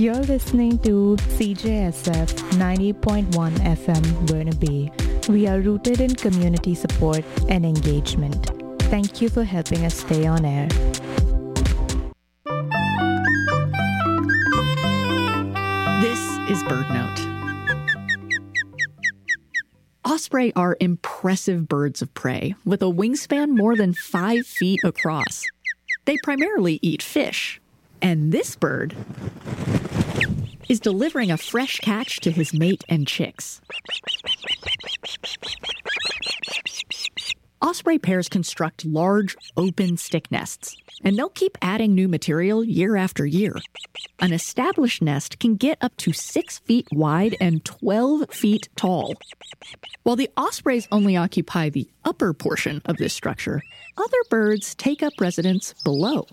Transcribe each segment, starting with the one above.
You're listening to CJSF 90.1 FM Burnaby. We are rooted in community support and engagement. Thank you for helping us stay on air. This is BirdNote. Osprey are impressive birds of prey with a wingspan more than 5 feet across. They primarily eat fish, and this bird is delivering a fresh catch to his mate and chicks. Osprey pairs construct large, open stick nests, and they'll keep adding new material year after year. An established nest can get up to 6 feet wide and 12 feet tall. While the ospreys only occupy the upper portion of this structure, other birds take up residence below.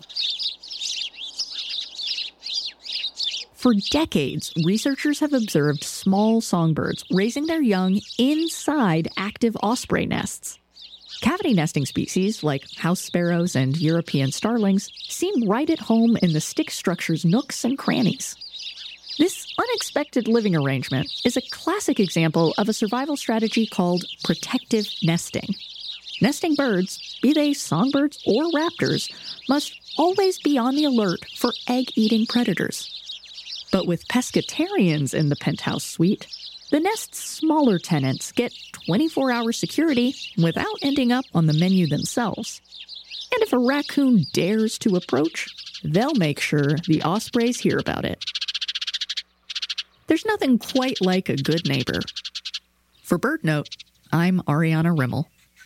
For decades, researchers have observed small songbirds raising their young inside active osprey nests. Cavity nesting species like house sparrows and European starlings seem right at home in the stick structure's nooks and crannies. This unexpected living arrangement is a classic example of a survival strategy called protective nesting. Nesting birds, be they songbirds or raptors, must always be on the alert for egg-eating predators. But with pescatarians in the penthouse suite, the nest's smaller tenants get 24-hour security without ending up on the menu themselves. And if a raccoon dares to approach, they'll make sure the ospreys hear about it. There's nothing quite like a good neighbor. For BirdNote, I'm Ariana Rimmel.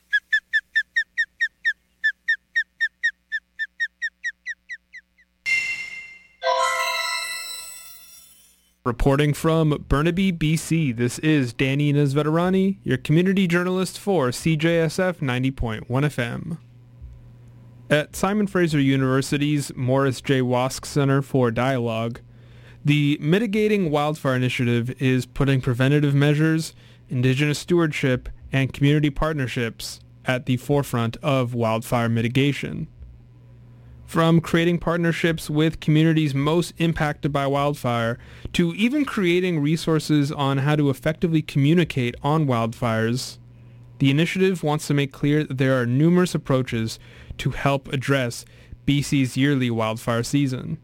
Reporting from Burnaby, BC, this is Danny Nesveterani, your community journalist for CJSF 90.1 FM. At Simon Fraser University's Morris J. Wask Center for Dialogue, the Mitigating Wildfire Initiative is putting preventative measures, indigenous stewardship, and community partnerships at the forefront of wildfire mitigation. From creating partnerships with communities most impacted by wildfire to even creating resources on how to effectively communicate on wildfires, the initiative wants to make clear that there are numerous approaches to help address BC's yearly wildfire season.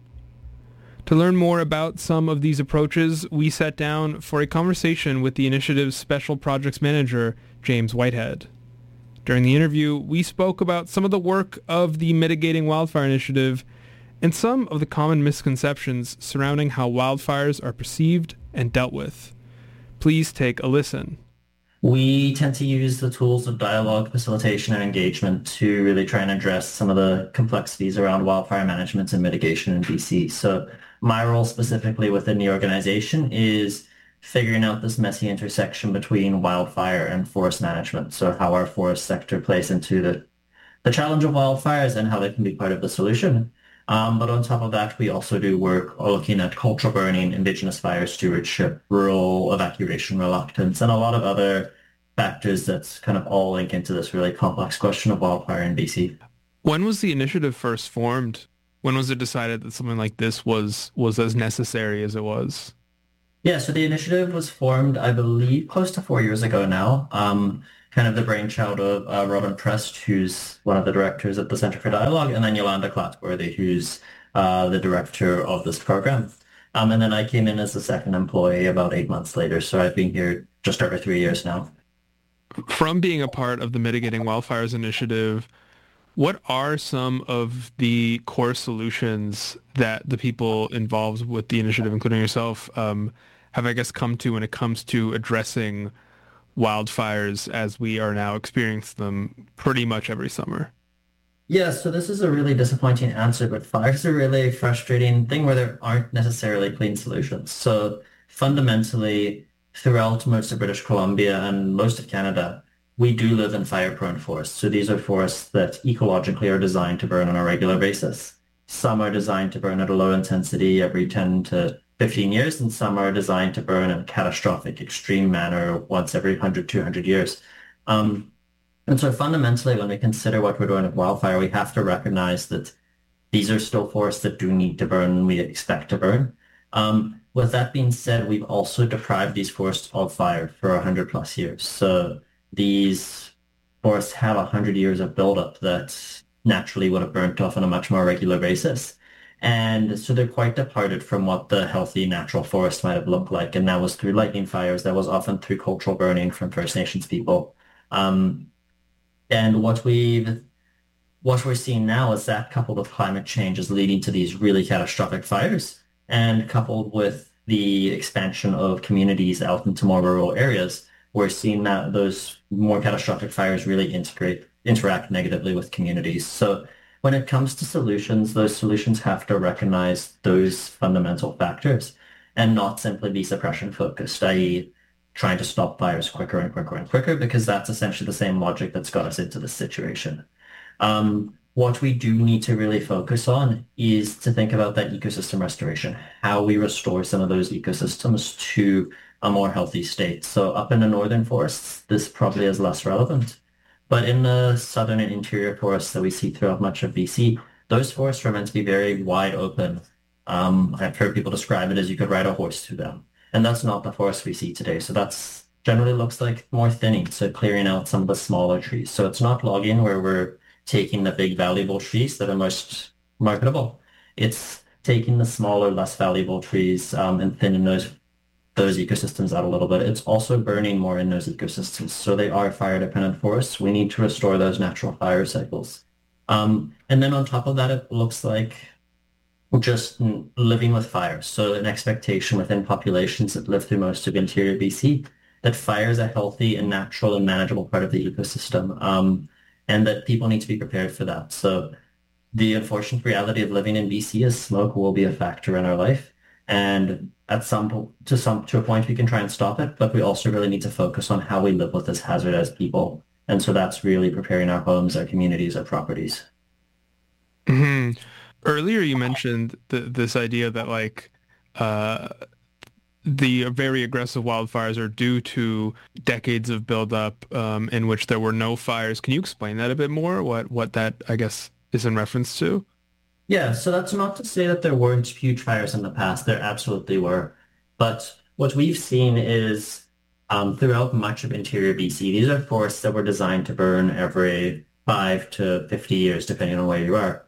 To learn more about some of these approaches, we sat down for a conversation with the initiative's Special Projects Manager, James Whitehead. During the interview, we spoke about some of the work of the Mitigating Wildfire Initiative and some of the common misconceptions surrounding how wildfires are perceived and dealt with. Please take a listen. We tend to use the tools of dialogue, facilitation, and engagement to really try and address some of the complexities around wildfire management and mitigation in BC. So my role specifically within the organization is figuring out this messy intersection between wildfire and forest management. So how our forest sector plays into the challenge of wildfires and how they can be part of the solution. But on top of that, we also do work looking at cultural burning, indigenous fire stewardship, rural evacuation reluctance, and a lot of other factors that's kind of all link into this really complex question of wildfire in BC. When was the initiative first formed? When was it decided that something like this was as necessary as it was? Yeah, so the initiative was formed, I believe, close to 4 years ago now. Kind of the brainchild of Robin Prest, who's one of the directors at the Centre for Dialogue, and then Yolanda Clatsworthy, who's the director of this program. And then I came in as the second employee about 8 months later, so I've been here just over 3 years now. From being a part of the Mitigating Wildfires Initiative, what are some of the core solutions that the people involved with the initiative, including yourself, have, I guess, come to when it comes to addressing wildfires as we are now experiencing them pretty much every summer? Yeah, so this is a really disappointing answer, but fires are really a frustrating thing where there aren't necessarily clean solutions. So fundamentally, throughout most of British Columbia and most of Canada, we do live in fire-prone forests. So these are forests that ecologically are designed to burn on a regular basis. Some are designed to burn at a low intensity every 10 to 15 years, and some are designed to burn in a catastrophic, extreme manner once every 100, 200 years. And so fundamentally, when we consider what we're doing with wildfire, we have to recognize that these are still forests that do need to burn and we expect to burn. With that being said, we've also deprived these forests of fire for 100 plus years. So these forests have 100 years of buildup that naturally would have burnt off on a much more regular basis. And so they're quite departed from what the healthy natural forest might have looked like. And that was through lightning fires. That was often through cultural burning from First Nations people. And what we're seeing now is that coupled with climate change is leading to these really catastrophic fires, and coupled with the expansion of communities out into more rural areas, we're seeing that those more catastrophic fires really interact negatively with communities. So when it comes to solutions, those solutions have to recognize those fundamental factors and not simply be suppression focused, i.e. trying to stop fires quicker and quicker and quicker, because that's essentially the same logic that's got us into this situation. What we do need to really focus on is to think about that ecosystem restoration, how we restore some of those ecosystems to a more healthy state. So up in the northern forests, this probably is less relevant. But in the southern and interior forests that we see throughout much of BC, those forests are meant to be very wide open. I've heard people describe it as you could ride a horse through them. And that's not the forest we see today. So that's generally looks like more thinning, so clearing out some of the smaller trees. So it's not logging where we're taking the big valuable trees that are most marketable. It's taking the smaller, less valuable trees and thinning those ecosystems out a little bit. It's also burning more in those ecosystems. So they are fire-dependent forests. We need to restore those natural fire cycles. And then on top of that, it looks like just living with fire. So an expectation within populations that live through most of interior BC that fire is a healthy and natural and manageable part of the ecosystem. And that people need to be prepared for that. So the unfortunate reality of living in BC is smoke will be a factor in our life. And to a point, we can try and stop it, but we also really need to focus on how we live with this hazard as people. And so that's really preparing our homes, our communities, our properties. Mm-hmm. Earlier, you mentioned this idea that the very aggressive wildfires are due to decades of buildup in which there were no fires. Can you explain that a bit more? What that, I guess, is in reference to? Yeah, so that's not to say that there weren't huge fires in the past. There absolutely were. But what we've seen is throughout much of interior BC, these are forests that were designed to burn every 5 to 50 years, depending on where you are.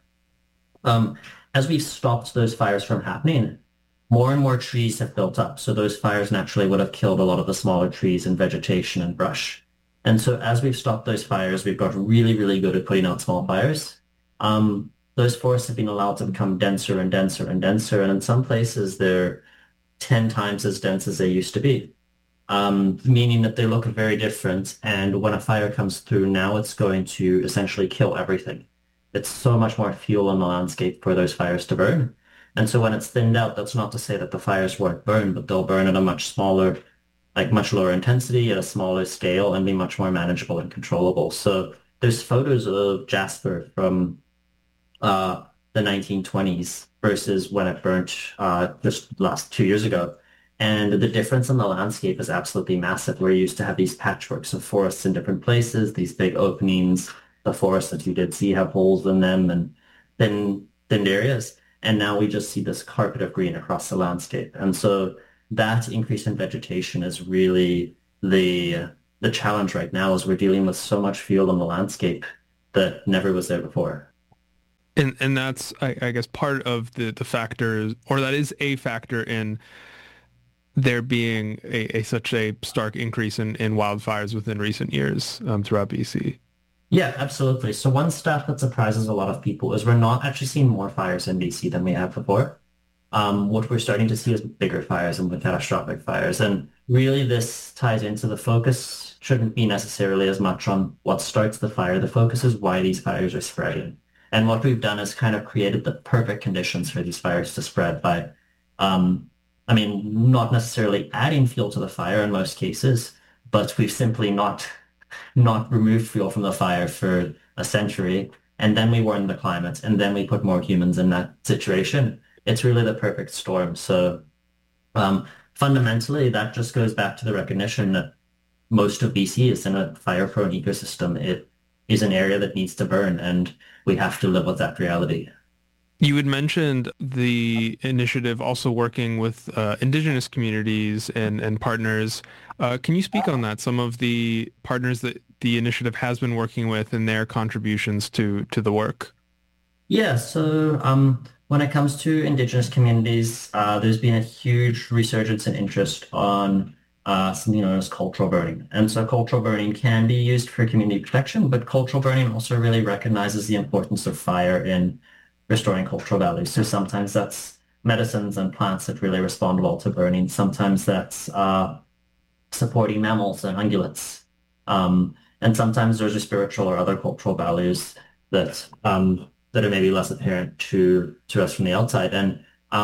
As we've stopped those fires from happening, more and more trees have built up. So those fires naturally would have killed a lot of the smaller trees and vegetation and brush. And so as we've stopped those fires, we've got really, really good at putting out small fires. Those forests have been allowed to become denser and denser and denser. And in some places, they're 10 times as dense as they used to be, meaning that they look very different. And when a fire comes through now, it's going to essentially kill everything. It's so much more fuel in the landscape for those fires to burn. And so when it's thinned out, that's not to say that the fires won't burn, but they'll burn at a much smaller, much lower intensity at a smaller scale and be much more manageable and controllable. So there's photos of Jasper from the 1920s versus when it burnt just last 2 years ago. And the difference in the landscape is absolutely massive. We're used to have these patchworks of forests in different places, these big openings. The forests that you did see have holes in them and thinned areas. And now we just see this carpet of green across the landscape. And so that increase in vegetation is really the challenge right now, is we're dealing with so much fuel in the landscape that never was there before. And that's, I guess, part of the factors, or that is a factor in there being such a stark increase in wildfires within recent years throughout BC. Yeah, absolutely. So one stat that surprises a lot of people is we're not actually seeing more fires in BC than we have before. What we're starting to see is bigger fires and more catastrophic fires. And really this ties into the focus shouldn't be necessarily as much on what starts the fire. The focus is why these fires are spreading. And what we've done is kind of created the perfect conditions for these fires to spread by, not necessarily adding fuel to the fire in most cases, but we've simply not removed fuel from the fire for a century, and then we warm the climate, and then we put more humans in that situation. It's really the perfect storm. So fundamentally, that just goes back to the recognition that most of BC is in a fire-prone ecosystem. It is an area that needs to burn, and we have to live with that reality. You had mentioned the initiative also working with indigenous communities and partners. Can you speak on that? Some of the partners that the initiative has been working with and their contributions to the work. Yeah, so when it comes to indigenous communities, there's been a huge resurgence in interest on something known as cultural burning. And so cultural burning can be used for community protection, but cultural burning also really recognizes the importance of fire in restoring cultural values. So sometimes that's medicines and plants that really respond well to burning. Sometimes that's supporting mammals and ungulates. And sometimes those are spiritual or other cultural values that that are maybe less apparent to us from the outside. And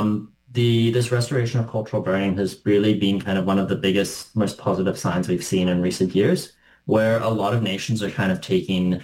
this restoration of cultural burning has really been kind of one of the biggest, most positive signs we've seen in recent years, where a lot of nations are kind of taking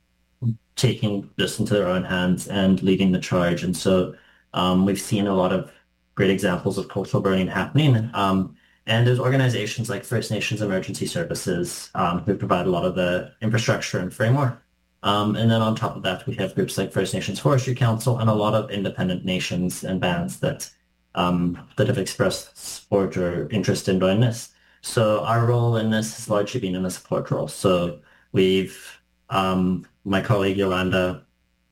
this into their own hands and leading the charge. And so we've seen a lot of great examples of cultural burning happening. And there's organizations like First Nations Emergency Services who provide a lot of the infrastructure and framework. And then on top of that, we have groups like First Nations Forestry Council and a lot of independent nations and bands that have expressed support or interest in doing this. So our role in this has largely been in a support role. So we've, my colleague Yolanda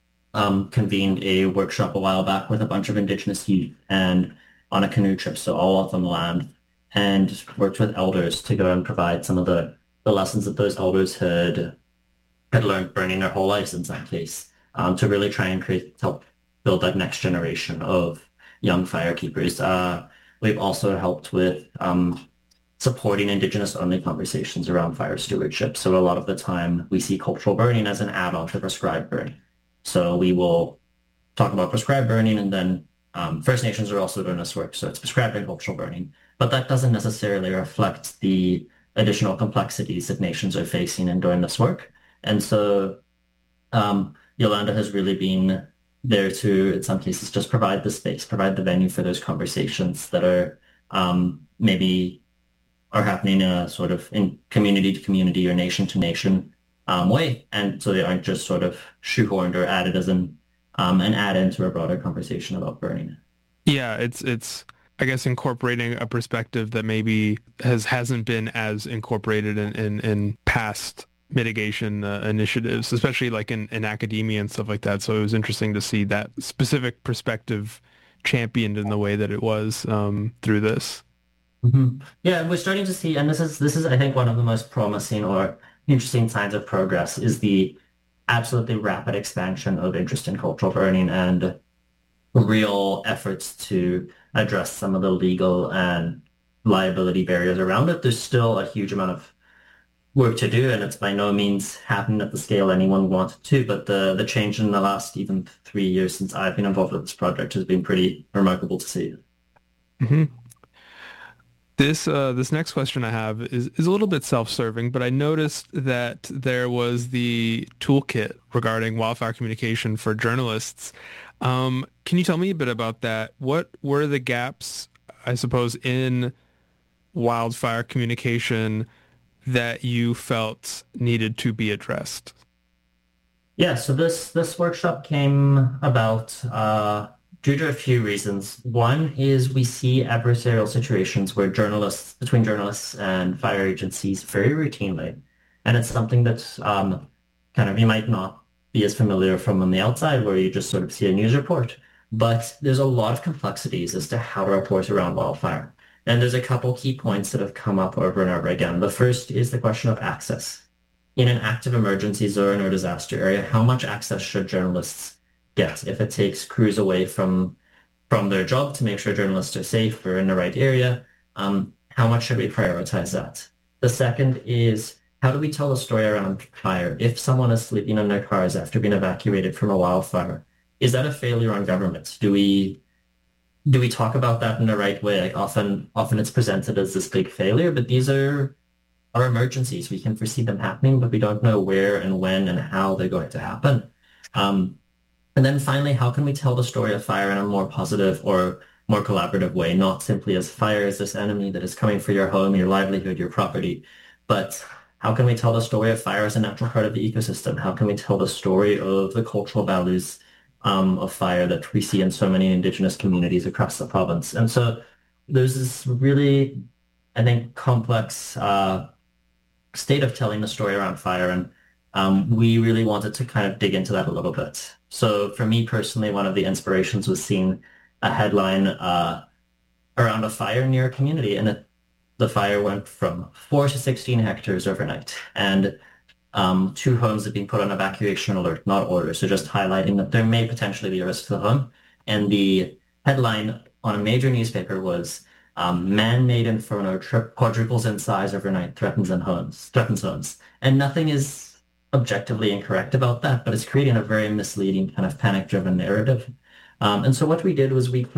convened a workshop a while back with a bunch of Indigenous youth and on a canoe trip, so all up on the land, and worked with elders to go and provide some of the lessons that those elders had learned burning their whole lives in some case, to really try and help build that next generation of young firekeepers. We've also helped with supporting Indigenous-only conversations around fire stewardship. So a lot of the time we see cultural burning as an add-on to prescribed burning. So we will talk about prescribed burning, and then First Nations are also doing this work. So it's prescribed and cultural burning. But that doesn't necessarily reflect the additional complexities that nations are facing in doing this work. And so Yolanda has really been there to, in some cases, just provide the space, provide the venue for those conversations that are maybe are happening in a sort of in community to community or nation to nation way. And so they aren't just sort of shoehorned or added as an add-in to a broader conversation about burning. Yeah, it's I guess incorporating a perspective that maybe hasn't been as incorporated in past mitigation initiatives, especially like in academia and stuff like that. So it was interesting to see that specific perspective championed in the way that it was through this. Mm-hmm. Yeah, we're starting to see, and this is I think one of the most promising or interesting signs of progress is the absolutely rapid expansion of interest in cultural burning and real efforts to address some of the legal and liability barriers around it. There's still a huge amount of work to do, and it's by no means happened at the scale anyone wanted to, but the change in the last even 3 years since I've been involved with this project has been pretty remarkable to see. Mm-hmm. This next question I have is a little bit self-serving, but I noticed that there was the toolkit regarding wildfire communication for journalists. Can you tell me a bit about that? What were the gaps, I suppose, in wildfire communication that you felt needed to be addressed? Yeah, so this workshop came about due to a few reasons. One is we see adversarial situations where between journalists and fire agencies very routinely, and it's something that's kind of you might not be as familiar from on the outside, where you just sort of see a news report. But there's a lot of complexities as to how to report around wildfire. And there's a couple key points that have come up over and over again. The first is the question of access. In an active emergency zone or disaster area, how much access should journalists get? If it takes crews away from their job to make sure journalists are safe or in the right area, how much should we prioritize that? The second is, how do we tell a story around fire? If someone is sleeping in their cars after being evacuated from a wildfire, is that a failure on government? Do we talk about that in the right way? Like often it's presented as this big failure, but these are emergencies. We can foresee them happening, but we don't know where and when and how they're going to happen. And then finally, how can we tell the story of fire in a more positive or more collaborative way, not simply as fire as this enemy that is coming for your home, your livelihood, your property, but how can we tell the story of fire as a natural part of the ecosystem? How can we tell the story of the cultural values of fire that we see in so many Indigenous communities across the province. And so there's this really, I think, complex state of telling the story around fire, and we really wanted to kind of dig into that a little bit. So for me personally, one of the inspirations was seeing a headline around a fire near a community, and the fire went from 4 to 16 hectares overnight, and 2 homes have been put on evacuation alert, not order, so just highlighting that there may potentially be a risk to the home. And the headline on a major newspaper was, man-made inferno quadruples in size overnight, threatens homes. And nothing is objectively incorrect about that, but it's creating a very misleading kind of panic-driven narrative. And so what we did was we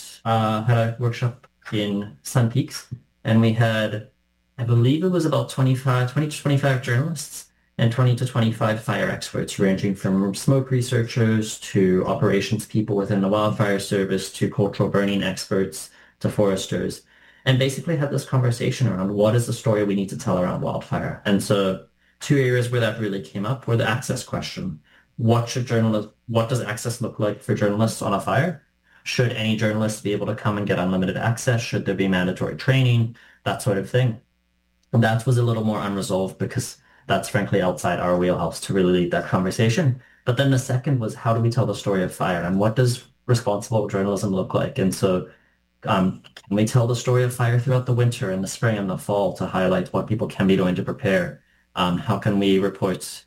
had a workshop in Sun Peaks, and we had, I believe it was about 20 to 25 journalists and 20 to 25 fire experts, ranging from smoke researchers to operations people within the wildfire service to cultural burning experts to foresters, and basically had this conversation around what is the story we need to tell around wildfire. And so 2 areas where that really came up were the access question. What does access look like for journalists on a fire? Should any journalist be able to come and get unlimited access? Should there be mandatory training? That sort of thing. And that was a little more unresolved because that's frankly outside our wheelhouse to really lead that conversation. But then the second was, how do we tell the story of fire, and what does responsible journalism look like? And so can we tell the story of fire throughout the winter and the spring and the fall to highlight what people can be doing to prepare? How can we report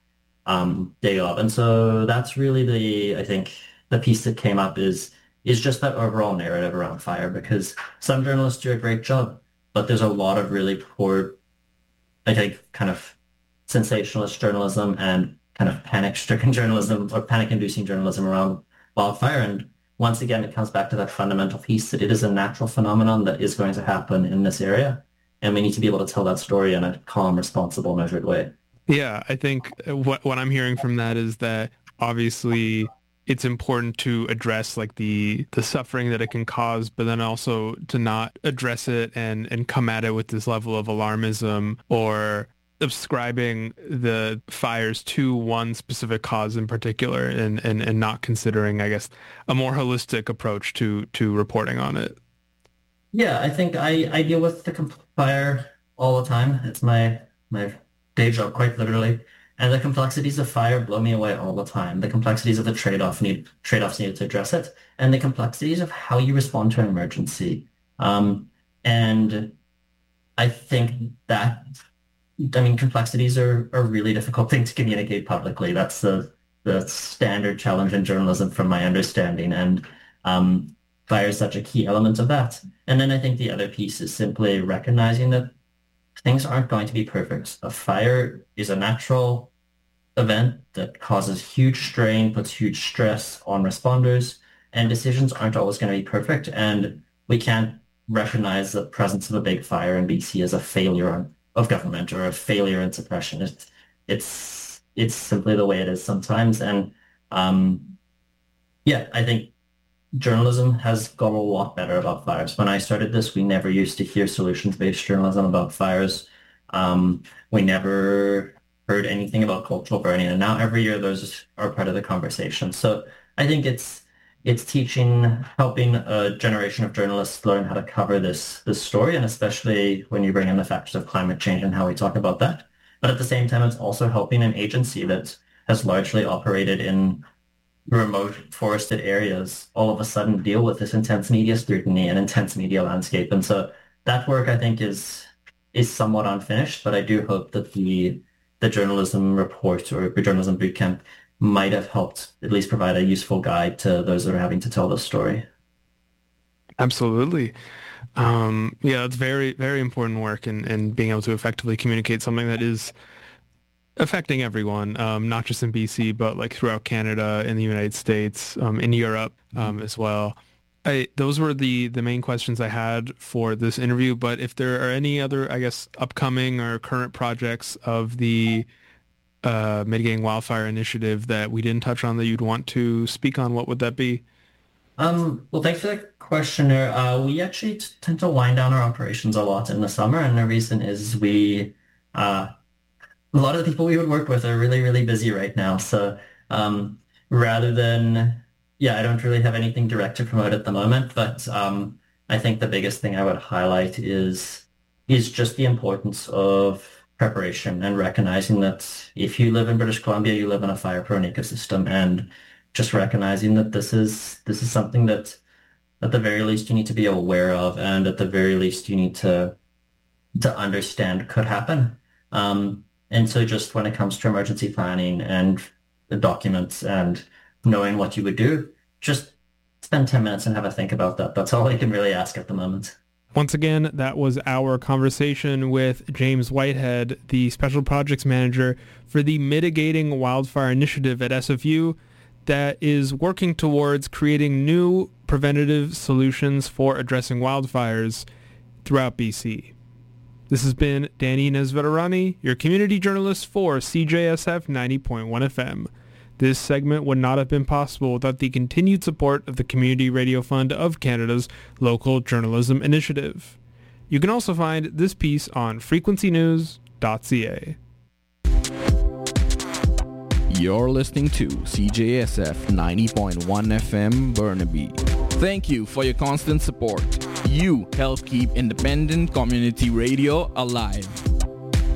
day of? And so that's really I think the piece that came up is just that overall narrative around fire, because some journalists do a great job, but there's a lot of really poor, I think, kind of sensationalist journalism and kind of panic-stricken journalism or panic-inducing journalism around wildfire. And once again, it comes back to that fundamental piece that it is a natural phenomenon that is going to happen in this area. And we need to be able to tell that story in a calm, responsible, measured way. Yeah, I think what I'm hearing from that is that obviously it's important to address like the suffering that it can cause, but then also to not address it and come at it with this level of alarmism or ascribing the fires to one specific cause in particular and not considering, I guess, a more holistic approach to reporting on it. Yeah, I think I deal with the fire all the time. It's my day job, quite literally. And the complexities of fire blow me away all the time. The complexities of the trade-offs needed to address it, and the complexities of how you respond to an emergency. And I think that, complexities are a really difficult thing to communicate publicly. That's the standard challenge in journalism from my understanding. And fire is such a key element of that. And then I think the other piece is simply recognizing that things aren't going to be perfect. A fire is a natural event that causes huge strain, puts huge stress on responders, and decisions aren't always going to be perfect. And we can't recognize the presence of a big fire in BC as a failure of government or a failure in suppression. It's simply the way it is sometimes. And I think journalism has got a lot better about fires. When I started this, we never used to hear solutions-based journalism about fires. We never heard anything about cultural burning, and now every year those are part of the conversation. So I think it's helping a generation of journalists learn how to cover this story, and especially when you bring in the factors of climate change and how we talk about that. But at the same time, it's also helping an agency that has largely operated in remote forested areas all of a sudden deal with this intense media scrutiny and intense media landscape. And so that work, I think, is somewhat unfinished, but I do hope that the journalism report or the journalism bootcamp might have helped at least provide a useful guide to those that are having to tell the story. Absolutely. It's very, very important work and being able to effectively communicate something that is affecting everyone, not just in BC, but like throughout Canada, in the United States, in Europe as well. Those were the main questions I had for this interview, but if there are any other, I guess, upcoming or current projects of the Mitigating Wildfire Initiative that we didn't touch on that you'd want to speak on, what would that be? Well, thanks for the question there. We actually tend to wind down our operations a lot in the summer, and the reason is a lot of the people we would work with are really, really busy right now. So rather than Yeah, I don't really have anything direct to promote at the moment, but I think the biggest thing I would highlight is just the importance of preparation and recognizing that if you live in British Columbia, you live in a fire-prone ecosystem, and just recognizing that this is something that at the very least you need to be aware of, and at the very least you need to understand could happen. And so just when it comes to emergency planning and the documents and knowing what you would do, just spend 10 minutes and have a think about that. That's all I can really ask at the moment. Once again, that was our conversation with James Whitehead, the Special Projects Manager for the Mitigating Wildfire Initiative at SFU that is working towards creating new preventative solutions for addressing wildfires throughout BC. This has been Danny Nesveterani, your community journalist for CJSF 90.1 FM. This segment would not have been possible without the continued support of the Community Radio Fund of Canada's Local Journalism Initiative. You can also find this piece on frequencynews.ca. You're listening to CJSF 90.1 FM Burnaby. Thank you for your constant support. You help keep independent community radio alive.